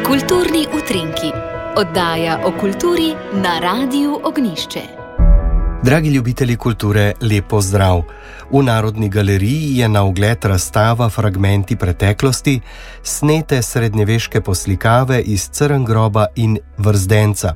Kulturni utrinki, oddaja o kulturi na Radiu Ognjišče. Dragi ljubitelji kulture, lep pozdrav! V Narodni galeriji je na ogled razstava Fragmenti preteklosti, snete srednjeveške poslikave iz Crngroba in Vrzdenca.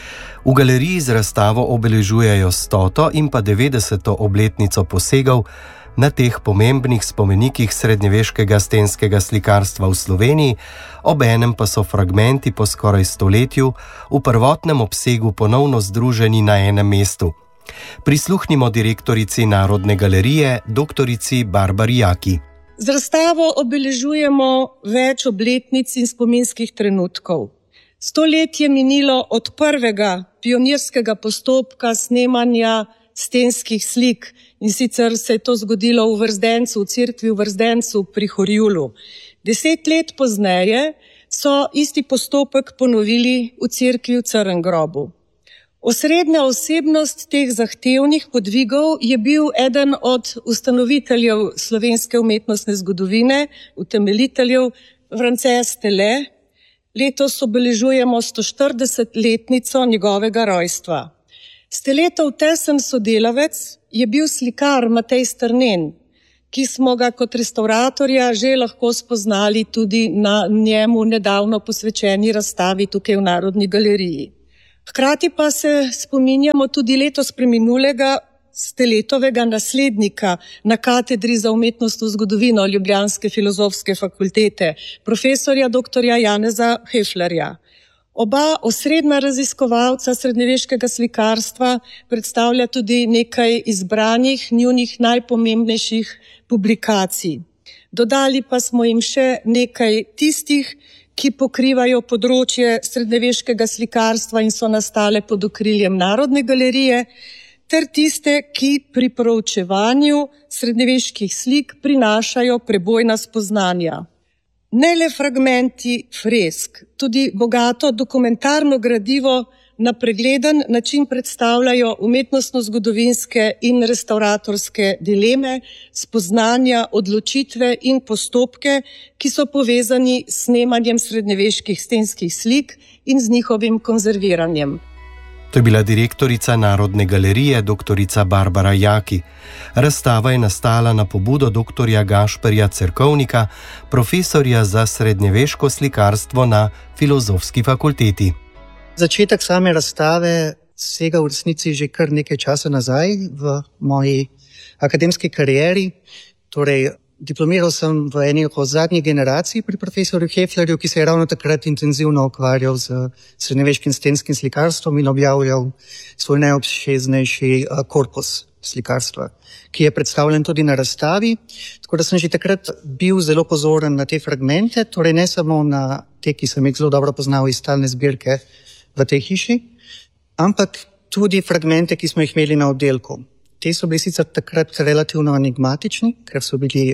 V galeriji z razstavo obeležujejo 100. in pa 90. obletnico posegov na teh pomembnih spomenikih srednjeveškega stenskega slikarstva v Sloveniji, obenem pa so fragmenti po skoraj stoletju v prvotnem obsegu ponovno združeni na enem mestu. Prisluhnimo direktorici Narodne galerije, doktorici Barbari Jaki. Z razstavo obeležujemo več obletnic in spominskih trenutkov. 100 let je minilo od prvega pionirskega postopka snemanja stenskih slik, in sicer se je to zgodilo v Vrzdencu, v cerkvi v Vrzdencu pri Horjulu. 10 let pozneje so isti postopek ponovili v cerkvi v Crngrobu. Osrednja osebnost teh zahtevnih podvigov je bil eden od ustanoviteljev slovenske umetnostne zgodovine, utemeljiteljev France Stele. Letos obeležujemo 140-letnico njegovega rojstva. Steletov tesen sodelavec je bil slikar Matej Strnen, ki smo ga kot restavratorja že lahko spoznali tudi na njemu nedavno posvečeni razstavi tukaj v Narodni galeriji. Hkrati pa se spominjamo tudi letos preminulega Steletovega naslednika na katedri za umetnostno zgodovino Ljubljanske filozofske fakultete, profesorja dr. Janeza Heflerja. Oba osrednja raziskovalca srednjeveškega slikarstva predstavlja tudi nekaj izbranih njunih najpomembnejših publikacij. Dodali pa smo jim še nekaj tistih, ki pokrivajo področje srednjeveškega slikarstva in so nastale pod okriljem Narodne galerije, ter tiste, ki pri proučevanju srednjeveških slik prinašajo prebojna spoznanja. Ne le fragmenti fresk, tudi bogato dokumentarno gradivo na pregleden način predstavljajo umetnostno-zgodovinske in restavratorske dileme, spoznanja, odločitve in postopke, ki so povezani s snemanjem srednjeveških stenskih slik in z njihovim konzerviranjem. To je bila direktorica Narodne galerije, doktorica Barbara Jaki. Razstava je nastala na pobudo dr. Gašperja Cerkovnika, profesorja za srednjeveško slikarstvo na Filozofski fakulteti. Začetek same razstave sega v resnici že kar nekaj časa nazaj v moji akademski karieri. Torej, diplomiral sem v eni od zadnjih generacij pri profesorju Heflerju, ki se je ravno takrat intenzivno ukvarjal z srednjeveškim stenskim slikarstvom in objavljal svoj najobsežnejši korpus slikarstva, ki je predstavljen tudi na razstavi. Tako da sem že takrat bil zelo pozoren na te fragmente, torej ne samo na te, ki sem jih zelo dobro poznal iz stalne zbirke v tej hiši, ampak tudi fragmente, ki smo jih imeli na oddelku. Te so bili sicer takrat relativno enigmatični, ker so bili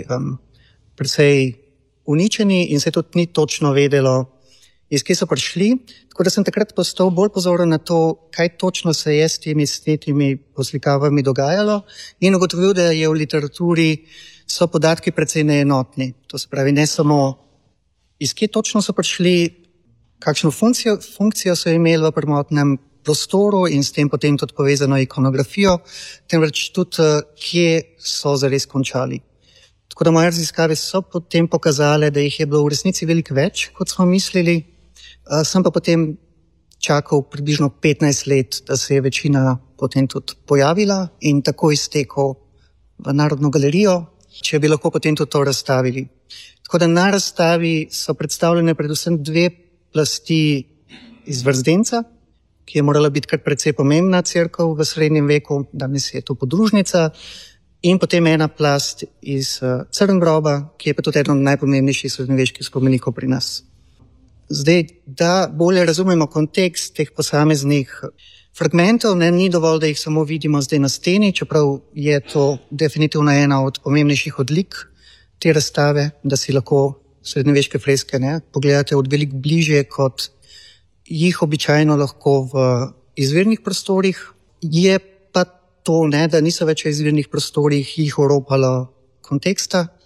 precej uničeni in se tudi ni točno vedelo, iz kje so prišli. Tako da sem takrat postal bolj pozoren na to, kaj točno se je s temi snetimi poslikavami dogajalo, in ugotovil, da je v literaturi so podatki precej neenotni. To se pravi, ne samo iz kje točno so prišli, kakšno funkcijo so imeli v prvotnem prostoru in s tem potem tudi povezano ikonografijo, temveč tudi, kje so zares končali. Tako da moje raziskave so potem pokazale, da jih je bilo v resnici veliko več, kot smo mislili. Sem pa potem čakal približno 15 let, da se je večina potem tudi pojavila in tako iztekel v Narodno galerijo, če bi lahko potem tudi to razstavili. Tako da na razstavi so predstavljene predvsem dve plasti iz Vrzdenca, ki je morala biti kar precej pomembna cerkev v srednjem veku, danes je to podružnica, in potem ena plast iz Crngroba, ki je pa tudi eden od najpomembnejših srednjeveških spomenikov pri nas. Zdaj, da bolje razumemo kontekst teh posameznih fragmentov, ni dovolj, da jih samo vidimo zdaj na steni, čeprav je to definitivno ena od pomembnejših odlik te razstave, da si lahko srednjeveške freske pogledate od veliko bližje, kot jih običajno lahko v izvirnih prostorih. Je pa to, da niso več v izvirnih prostorih jih oropalo konteksta,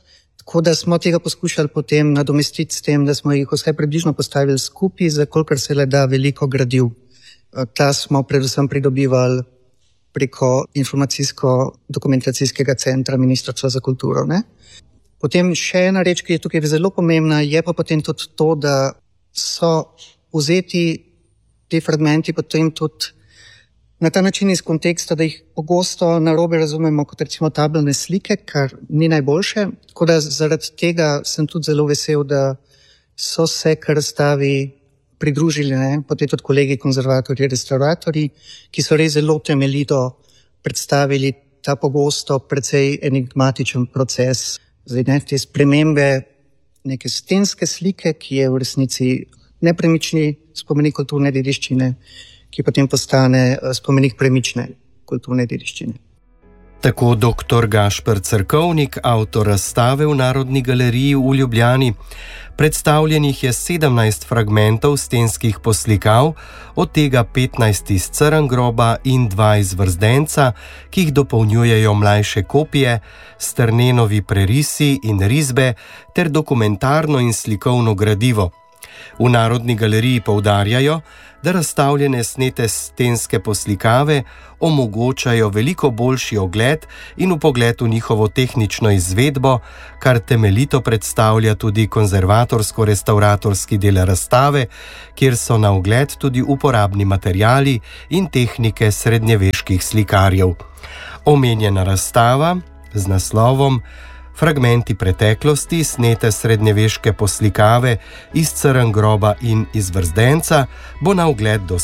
Tako da smo tega poskušali potem nadomestiti s tem, da smo jih vsaj približno postavili skupaj, za kolikor se le da veliko gradiv. Ta smo predvsem pridobivali preko informacijsko-dokumentacijskega centra Ministrstva za kulturo. Ne? Potem še ena reč, ki je tukaj zelo pomembna, je pa potem tudi to, da so vzeti ti fragmenti potem tudi na ta način iz konteksta, da jih pogosto narobe razumemo kot recimo tabeljne slike, kar ni najboljše. Tako da zaradi tega sem tudi zelo vesel, da so se k razstavi pridružili potem tudi kolegi konzervatorji, restauratorji, ki so res zelo temeljito predstavili ta pogosto precej enigmatičen proces. Zdaj, te spremembe neke stenske slike, ki je v resnici nepremični spomenik kulturne dediščine, ki potem postane spomenik premične kulturne dediščine. Tako dr. Gašper Cerkovnik, avtor razstave v Narodni galeriji v Ljubljani. Predstavljenih je 17 fragmentov stenskih poslikav, od tega 15 iz Crngroba in 2 iz Vrzdenca, ki jih dopolnjujejo mlajše kopije, Sternenovi prerisi in risbe ter dokumentarno in slikovno gradivo. V Narodni galeriji poudarjajo, da razstavljene snete stenske poslikave omogočajo veliko boljši ogled in vpogled v njihovo tehnično izvedbo, kar temeljito predstavlja tudi konzervatorsko-restavratorski del razstave, kjer so na ogled tudi uporabni materiali in tehnike srednjeveških slikarjev. Omenjena razstava z naslovom Fragmenti preteklosti, snete srednjeveške poslikave iz Crngroba in iz Vrzdenca bo na ogled do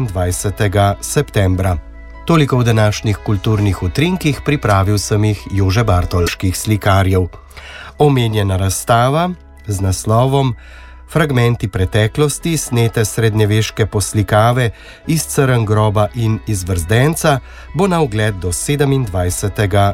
27. septembra. Toliko v današnjih kulturnih utrinkih, pripravil sem jih Jože Bartolških slikarjev. Omenjena razstava z naslovom Fragmenti preteklosti, snete srednjeveške poslikave iz Crngroba in iz Vrzdenca bo na ogled do 27.